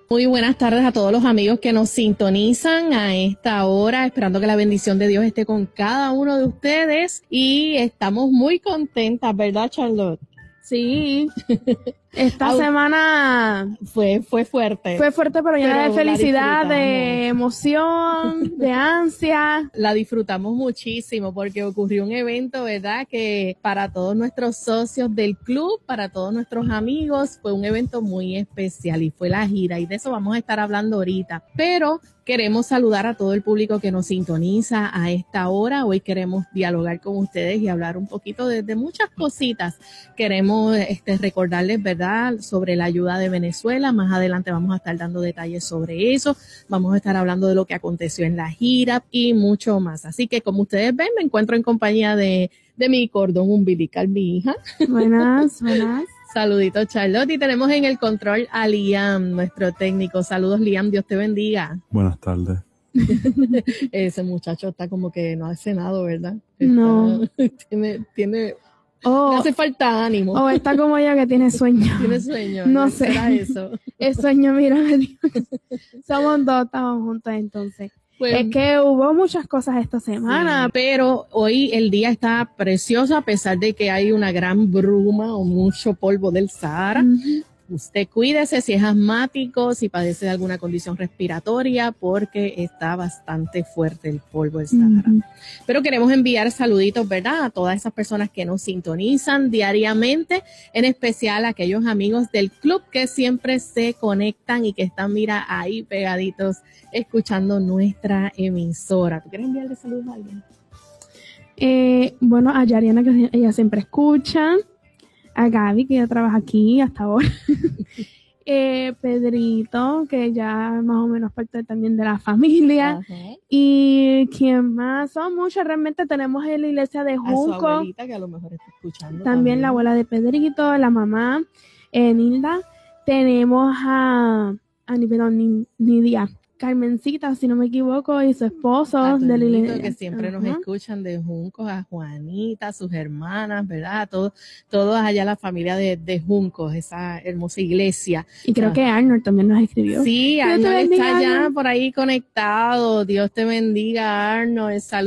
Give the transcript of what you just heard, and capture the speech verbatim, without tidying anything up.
Muy buenas tardes a todos los amigos que nos sintonizan a esta hora, esperando que la bendición de Dios esté con cada uno de ustedes y estamos muy contentas, ¿verdad, Charlotte? Sí, esta semana fue fue fuerte. Fue fuerte, pero llena de felicidad, de emoción, de ansia. La disfrutamos muchísimo porque ocurrió un evento, ¿verdad? Que para todos nuestros socios del club, para todos nuestros amigos, fue un evento muy especial y fue la gira y de eso vamos a estar hablando ahorita. Pero queremos saludar a todo el público que nos sintoniza a esta hora. Hoy queremos dialogar con ustedes y hablar un poquito de, de muchas cositas. Queremos este, recordarles, ¿verdad?, sobre la ayuda de Venezuela. Más adelante vamos a estar dando detalles sobre eso. Vamos a estar hablando de lo que aconteció en la gira y mucho más. Así que, como ustedes ven, me encuentro en compañía de, de mi cordón umbilical, mi hija. Buenas, buenas. Saluditos, Charlotte. Y tenemos en el control a Liam, nuestro técnico. Saludos, Liam. Dios te bendiga. Buenas tardes. Ese muchacho está como que no ha cenado, ¿verdad? No. Está, tiene, tiene, oh, le hace falta ánimo. O oh, está como yo que tiene sueño. Tiene sueño. No, ¿no sé. ¿Será eso? El sueño, mira, somos dos, estamos juntos entonces. Pues, es que hubo muchas cosas esta semana. Sí, pero hoy el día está precioso a pesar de que hay una gran bruma o mucho polvo del Sahara. Uh-huh. Usted cuídese si es asmático, si padece de alguna condición respiratoria, porque está bastante fuerte el polvo del Sahara. Uh-huh. Pero queremos enviar saluditos, ¿verdad?, a todas esas personas que nos sintonizan diariamente, en especial a aquellos amigos del club que siempre se conectan y que están, mira, ahí pegaditos, escuchando nuestra emisora. ¿Tú quieres enviarle saludos a alguien? Eh, bueno, a Yariana, que ella siempre escucha. A Gaby, que ya trabaja aquí hasta ahora. eh, Pedrito, que ya más o menos parte también de la familia. Uh-huh. Y ¿quién más? Son muchos. Realmente tenemos en la iglesia de Junco. A su abuelita, que a lo mejor está escuchando. También, también. La abuela de Pedrito, la mamá, eh, Nilda. Tenemos a, a perdón, Nidia. Carmencita, si no me equivoco, y su esposo. A de la iglesia. Que siempre uh-huh. nos escuchan de Juncos, a Juanita, sus hermanas, ¿verdad? Todos, todos allá la familia de, de Juncos, esa hermosa iglesia. Y creo uh-huh. que Arnold también nos escribió. Sí, Arnold está allá por ahí conectado. Dios te bendiga, Arnold. Salud.